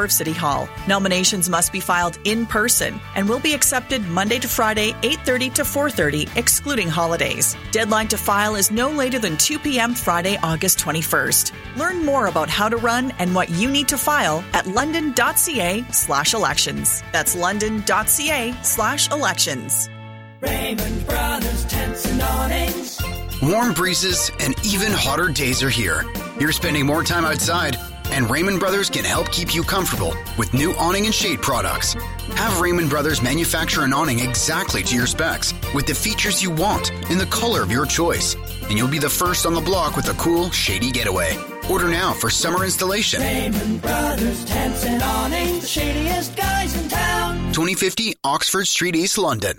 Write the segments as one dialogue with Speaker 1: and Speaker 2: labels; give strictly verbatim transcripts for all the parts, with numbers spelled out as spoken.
Speaker 1: of City Hall. Nominations must be filed in person and will be accepted Monday to Friday, eight thirty to four thirty, excluding holidays. Deadline to file is no later than two p.m. Friday, August twenty-first. Learn more about how to run and what you need to file at london.ca slash elections. That's london.ca slash elections.
Speaker 2: Raymond Brothers Tents and Awnings.
Speaker 3: Warm breezes and even hotter days are here. You're spending more time outside, and Raymond Brothers can help keep you comfortable with new awning and shade products. Have Raymond Brothers manufacture an awning exactly to your specs with the features you want in the color of your choice, and you'll be the first on the block with a cool, shady getaway. Order now for summer installation.
Speaker 2: Raymond Brothers Tents and Awnings, the shadiest guys in town.
Speaker 3: twenty fifty Oxford Street, East London.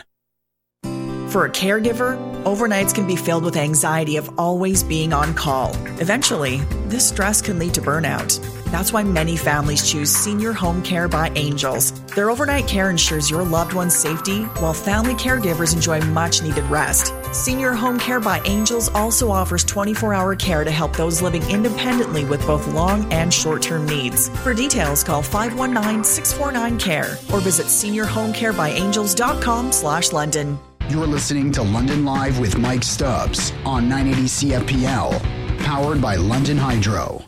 Speaker 1: For a caregiver, overnights can be filled with anxiety of always being on call. Eventually, this stress can lead to burnout. That's why many families choose Senior Home Care by Angels. Their overnight care ensures your loved one's safety, while family caregivers enjoy much-needed rest. Senior Home Care by Angels also offers twenty-four hour care to help those living independently with both long and short-term needs. For details, call five one nine, six four nine, C A R E or visit senior home care by angels dot com slash London.
Speaker 4: You're listening to London Live with Mike Stubbs on nine eighty C F P L, powered by London Hydro.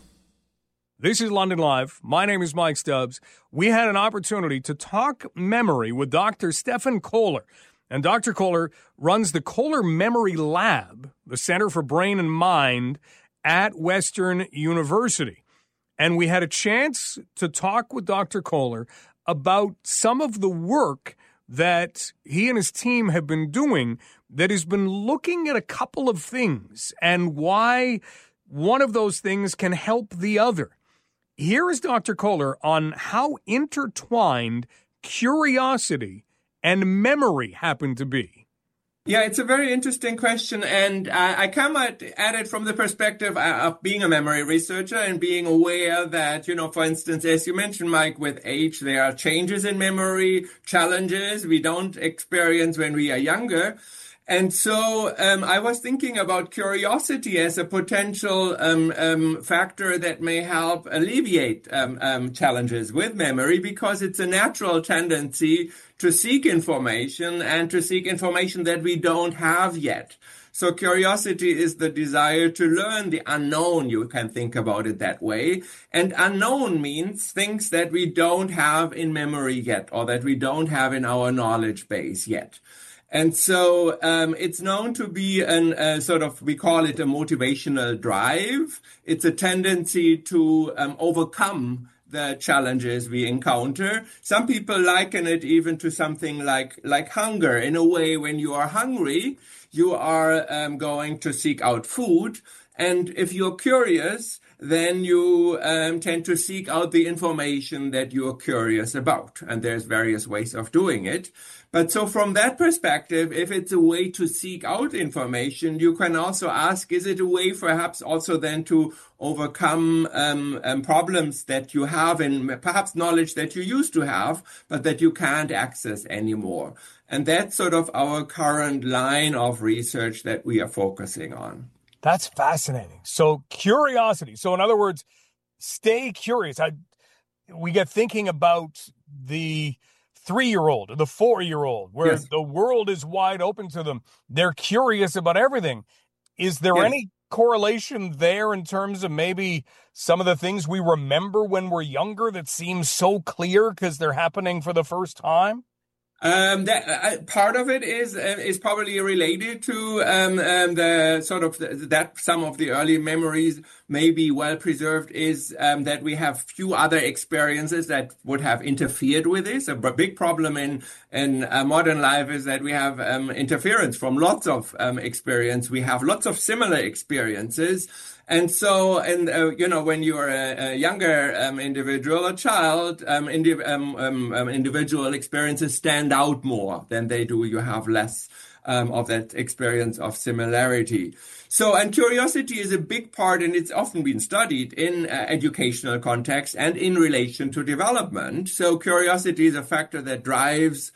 Speaker 5: This is London Live. My name is Mike Stubbs. We had an opportunity to talk memory with Doctor Stefan Kohler. And Doctor Kohler runs the Kohler Memory Lab, the Center for Brain and Mind at Western University. And we had a chance to talk with Doctor Kohler about some of the work that he and his team have been doing that has been looking at a couple of things and why one of those things can help the other. Here is Doctor Kohler on how intertwined curiosity and memory happen to be.
Speaker 6: Yeah, it's a very interesting question, and uh, I come at, at it from the perspective of being a memory researcher and being aware that, you know, for instance, as you mentioned, Mike, with age, there are changes in memory, challenges we don't experience when we are younger. And so um, I was thinking about curiosity as a potential um, um, factor that may help alleviate um, um, challenges with memory, because it's a natural tendency to seek information and to seek information that we don't have yet. So curiosity is the desire to learn the unknown. You can think about it that way. And unknown means things that we don't have in memory yet, or that we don't have in our knowledge base yet. And so um, it's known to be an uh, sort of, we call it a motivational drive. It's a tendency to um, overcome the challenges we encounter. Some people liken it even to something like like hunger. In a way, when you are hungry, you are um, going to seek out food. And if you're curious, then you um, tend to seek out the information that you're curious about. And there's various ways of doing it. But so from that perspective, if it's a way to seek out information, you can also ask, is it a way perhaps also then to overcome um, um, problems that you have and perhaps knowledge that you used to have, but that you can't access anymore? And that's sort of our current line of research that we are focusing on.
Speaker 5: That's fascinating. So curiosity. So in other words, stay curious. I, we get thinking about the three-year-old or the four-year-old where yes. the world is wide open to them. They're curious about everything. Is there
Speaker 6: yes.
Speaker 5: any correlation there in terms of maybe some of the things we remember when we're younger that seem so clear because they're happening for the first time?
Speaker 6: Um, that uh, part of it is uh, is probably related to um, um, the sort of the, that some of the early memories may be well preserved is um, that we have few other experiences that would have interfered with this. A big problem in in uh, modern life is that we have um, interference from lots of um, experience. We have lots of similar experiences. And so, and uh, you know, when you're a, a younger um, individual, a child, um, indi- um, um, um, individual experiences stand out more than they do. You have less um, of that experience of similarity. So, and curiosity is a big part, and it's often been studied in uh, educational context and in relation to development. So, curiosity is a factor that drives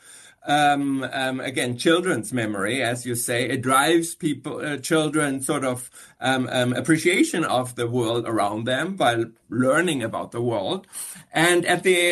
Speaker 6: Um, um, again, children's memory, as you say. It drives people, uh, children sort of um, um, appreciation of the world around them by learning about the world. And at the